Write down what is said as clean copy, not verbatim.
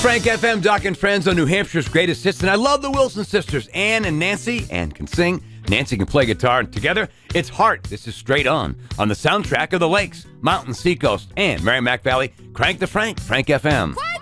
Frank FM, Doc and Friends on New Hampshire's greatest hits. And I love the Wilson sisters, Ann and Nancy. Ann can sing, Nancy can play guitar, and together, it's Heart. This is Straight On the soundtrack of the Lakes, Mountain, Seacoast, and Merrimack Valley. Crank the Frank, Frank FM.